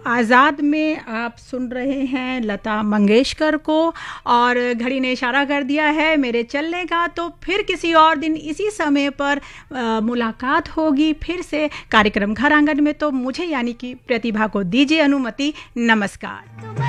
आज़ाद में आप सुन रहे हैं लता मंगेशकर को, और घड़ी ने इशारा कर दिया है मेरे चलने का। तो फिर किसी और दिन इसी समय पर मुलाकात होगी फिर से कार्यक्रम घर आंगन में। तो मुझे यानी कि प्रतिभा को दीजिए अनुमति। नमस्कार।